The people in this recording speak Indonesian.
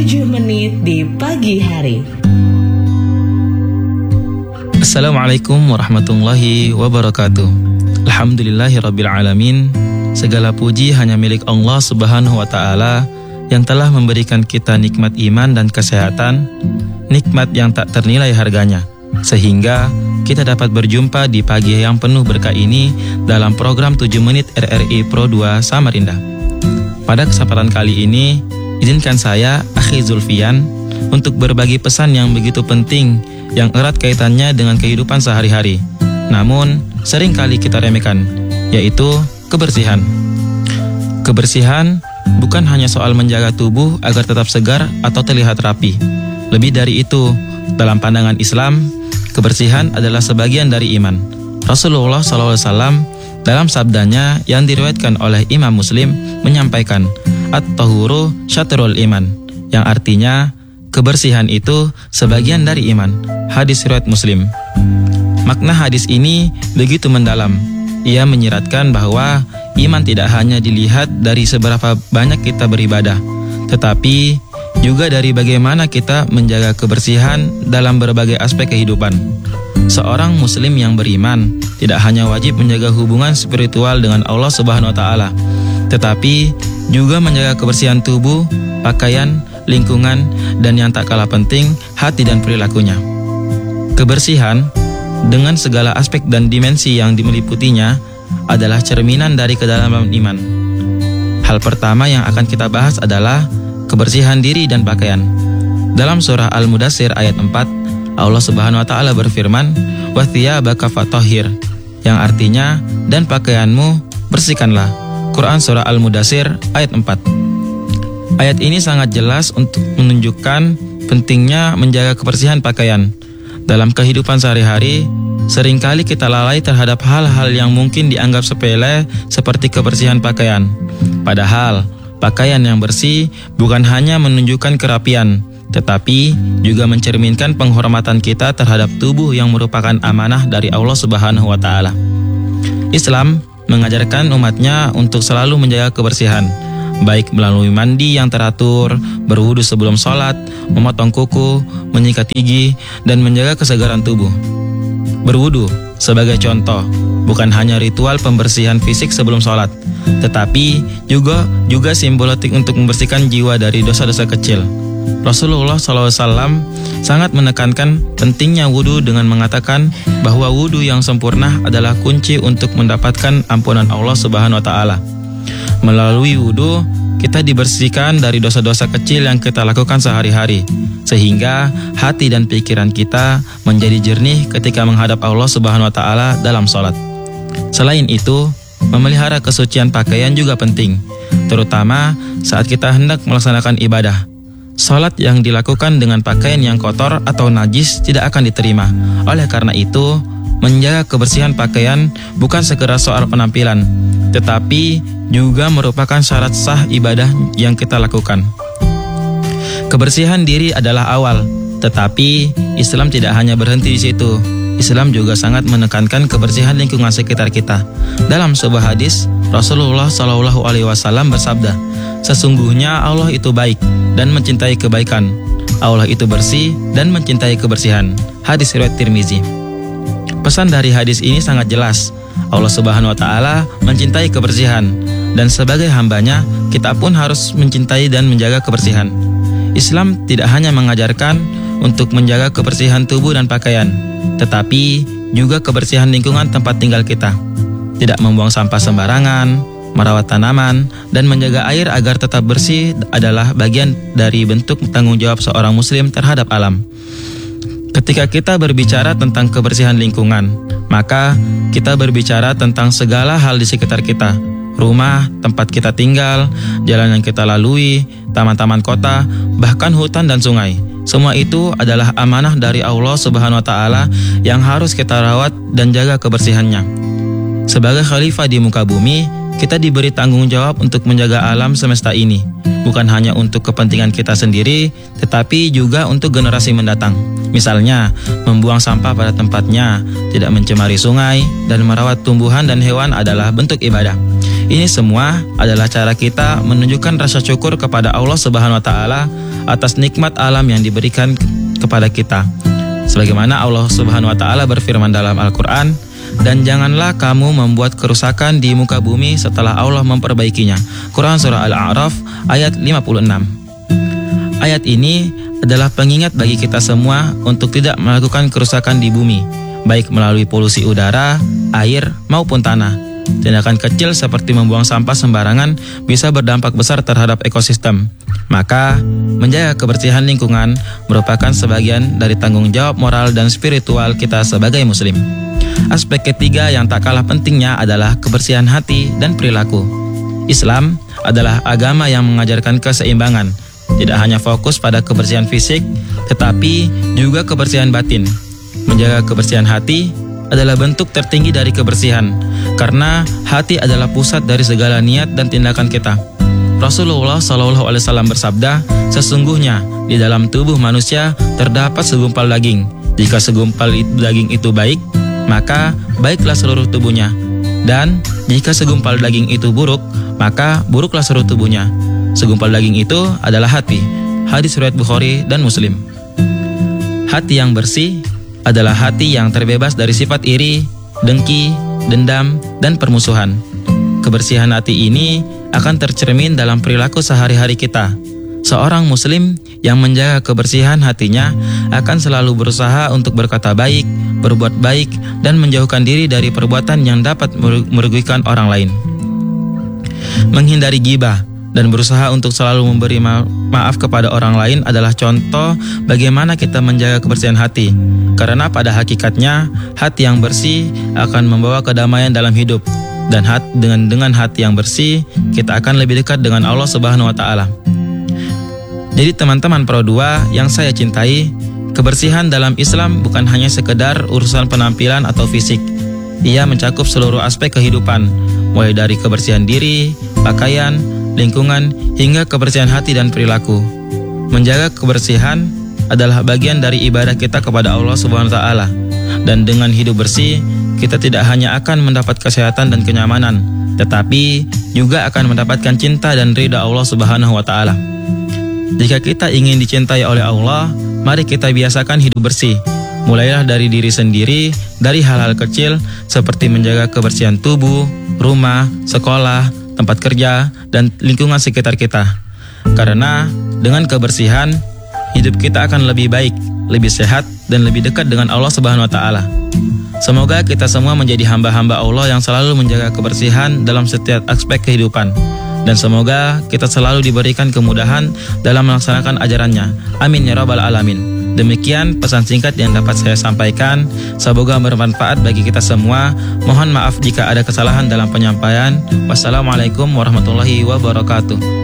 7 menit di pagi hari. Assalamualaikum warahmatullahi wabarakatuh. Alhamdulillahirabbil alamin. Segala puji hanya milik Allah Subhanahu wa taala yang telah memberikan kita nikmat iman dan kesehatan, nikmat yang tak ternilai harganya, sehingga kita dapat berjumpa di pagi yang penuh berkah ini dalam program 7 menit RRI Pro 2 Samarinda. Pada kesempatan kali ini, izinkan saya, Akhi Zulfian, untuk berbagi pesan yang begitu penting yang erat kaitannya dengan kehidupan sehari-hari, namun sering kali kita remehkan, yaitu kebersihan. Kebersihan bukan hanya soal menjaga tubuh agar tetap segar atau terlihat rapi. Lebih dari itu, dalam pandangan Islam, kebersihan adalah sebagian dari iman. Rasulullah SAW dalam sabdanya yang diriwayatkan oleh Imam Muslim menyampaikan, At-tahuru syatrul iman, yang artinya kebersihan itu sebagian dari iman. Hadis riwayat Muslim. Makna hadis ini begitu mendalam. Ia menyiratkan bahwa iman tidak hanya dilihat dari seberapa banyak kita beribadah, tetapi juga dari bagaimana kita menjaga kebersihan dalam berbagai aspek kehidupan. Seorang muslim yang beriman tidak hanya wajib menjaga hubungan spiritual dengan Allah Subhanahu wa taala, tetapi juga menjaga kebersihan tubuh, pakaian, lingkungan, dan yang tak kalah penting, hati dan perilakunya. Kebersihan dengan segala aspek dan dimensi yang meliputinya adalah cerminan dari kedalaman iman. Hal pertama yang akan kita bahas adalah kebersihan diri dan pakaian. Dalam surah Al-Mudaththir ayat 4, Allah Subhanahu wa taala berfirman, "Wa thiyabaka fatahhir", yang artinya dan pakaianmu bersihkanlah. Quran surah Al-Mudaththir ayat 4. Ayat ini sangat jelas untuk menunjukkan pentingnya menjaga kebersihan pakaian. Dalam kehidupan sehari-hari, seringkali kita lalai terhadap hal-hal yang mungkin dianggap sepele seperti kebersihan pakaian. Padahal, pakaian yang bersih bukan hanya menunjukkan kerapian, tetapi juga mencerminkan penghormatan kita terhadap tubuh yang merupakan amanah dari Allah Subhanahu wa taala. Islam mengajarkan umatnya untuk selalu menjaga kebersihan, baik melalui mandi yang teratur, berwudu sebelum sholat, memotong kuku, menyikat gigi, dan menjaga kesegaran tubuh. Berwudu sebagai contoh bukan hanya ritual pembersihan fisik sebelum sholat, tetapi juga simbolik untuk membersihkan jiwa dari dosa-dosa kecil. Rasulullah SAW sangat menekankan pentingnya wudu dengan mengatakan bahwa wudu yang sempurna adalah kunci untuk mendapatkan ampunan Allah Subhanahu wa taala. Melalui wudu, kita dibersihkan dari dosa-dosa kecil yang kita lakukan sehari-hari, sehingga hati dan pikiran kita menjadi jernih ketika menghadap Allah Subhanahu wa taala dalam sholat. Selain itu, memelihara kesucian pakaian juga penting, terutama saat kita hendak melaksanakan ibadah. Sholat yang dilakukan dengan pakaian yang kotor atau najis tidak akan diterima. Oleh karena itu, menjaga kebersihan pakaian bukan sekedar soal penampilan, tetapi juga merupakan syarat sah ibadah yang kita lakukan. Kebersihan diri adalah awal, tetapi Islam tidak hanya berhenti di situ. Islam juga sangat menekankan kebersihan lingkungan sekitar kita. Dalam sebuah hadis, Rasulullah SAW bersabda, "Sesungguhnya Allah itu baik dan mencintai kebaikan. Allah itu bersih dan mencintai kebersihan." Hadis riwayat Tirmizi. Pesan dari hadis ini sangat jelas. Allah Subhanahu wa taala mencintai kebersihan, dan sebagai hambanya, kita pun harus mencintai dan menjaga kebersihan. Islam tidak hanya mengajarkan untuk menjaga kebersihan tubuh dan pakaian, tetapi juga kebersihan lingkungan tempat tinggal kita. Tidak membuang sampah sembarangan, merawat tanaman, dan menjaga air agar tetap bersih adalah bagian dari bentuk tanggung jawab seorang muslim terhadap alam. Ketika kita berbicara tentang kebersihan lingkungan, maka kita berbicara tentang segala hal di sekitar kita. Rumah, tempat kita tinggal, jalan yang kita lalui, taman-taman kota, bahkan hutan dan sungai. Semua itu adalah amanah dari Allah Subhanahu wa taala yang harus kita rawat dan jaga kebersihannya. Sebagai khalifah di muka bumi, kita diberi tanggung jawab untuk menjaga alam semesta ini, bukan hanya untuk kepentingan kita sendiri, tetapi juga untuk generasi mendatang. Misalnya, membuang sampah pada tempatnya, tidak mencemari sungai, dan merawat tumbuhan dan hewan adalah bentuk ibadah. Ini semua adalah cara kita menunjukkan rasa syukur kepada Allah Subhanahu wa taala atas nikmat alam yang diberikan kepada kita. Sebagaimana Allah Subhanahu wa taala berfirman dalam Al-Qur'an, "Dan janganlah kamu membuat kerusakan di muka bumi setelah Allah memperbaikinya." Quran surah Al-A'raf ayat 56. Ayat ini adalah pengingat bagi kita semua untuk tidak melakukan kerusakan di bumi, baik melalui polusi udara, air, maupun tanah. Tindakan kecil seperti membuang sampah sembarangan bisa berdampak besar terhadap ekosistem. Maka, menjaga kebersihan lingkungan merupakan sebagian dari tanggung jawab moral dan spiritual kita sebagai muslim. Aspek ketiga yang tak kalah pentingnya adalah kebersihan hati dan perilaku. Islam adalah agama yang mengajarkan keseimbangan, tidak hanya fokus pada kebersihan fisik, tetapi juga kebersihan batin. Menjaga kebersihan hati adalah bentuk tertinggi dari kebersihan, karena hati adalah pusat dari segala niat dan tindakan kita. Rasulullah SAW bersabda, "Sesungguhnya di dalam tubuh manusia terdapat segumpal daging. Jika segumpal daging itu baik, maka baiklah seluruh tubuhnya. Dan jika segumpal daging itu buruk, maka buruklah seluruh tubuhnya. Segumpal daging itu adalah hati." Hadis riwayat Bukhari dan Muslim. Hati yang bersih adalah hati yang terbebas dari sifat iri, dengki, dendam, dan permusuhan. Kebersihan hati ini akan tercermin dalam perilaku sehari-hari kita. Seorang muslim yang menjaga kebersihan hatinya akan selalu berusaha untuk berkata baik, berbuat baik, dan menjauhkan diri dari perbuatan yang dapat merugikan orang lain. Menghindari ghibah dan berusaha untuk selalu memberi maaf kepada orang lain adalah contoh bagaimana kita menjaga kebersihan hati. Karena pada hakikatnya, hati yang bersih akan membawa kedamaian dalam hidup. Dan dengan hati yang bersih, kita akan lebih dekat dengan Allah Subhanahu wa taala. Jadi teman-teman Pro 2 yang saya cintai, kebersihan dalam Islam bukan hanya sekedar urusan penampilan atau fisik. Ia mencakup seluruh aspek kehidupan, mulai dari kebersihan diri, pakaian, lingkungan, hingga kebersihan hati dan perilaku. Menjaga kebersihan adalah bagian dari ibadah kita kepada Allah Subhanahu wa taala. Dan dengan hidup bersih, kita tidak hanya akan mendapat kesehatan dan kenyamanan, tetapi juga akan mendapatkan cinta dan ridha Allah Subhanahu wa taala. Jika kita ingin dicintai oleh Allah, mari kita biasakan hidup bersih. Mulailah dari diri sendiri, dari hal-hal kecil seperti menjaga kebersihan tubuh, rumah, sekolah, tempat kerja, dan lingkungan sekitar kita. Karena dengan kebersihan, hidup kita akan lebih baik, lebih sehat, dan lebih dekat dengan Allah Subhanahu wa taala. Semoga kita semua menjadi hamba-hamba Allah yang selalu menjaga kebersihan dalam setiap aspek kehidupan. Dan semoga kita selalu diberikan kemudahan dalam melaksanakan ajarannya. Amin ya rabbal alamin. Demikian pesan singkat yang dapat saya sampaikan. Semoga bermanfaat bagi kita semua. Mohon maaf jika ada kesalahan dalam penyampaian. Wassalamualaikum warahmatullahi wabarakatuh.